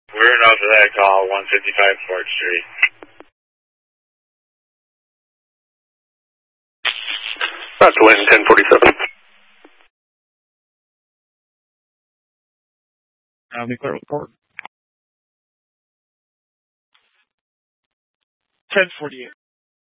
We're enough for that call, 155 Fort Street. That's Lynn, 1047. Be clear with court. 1048.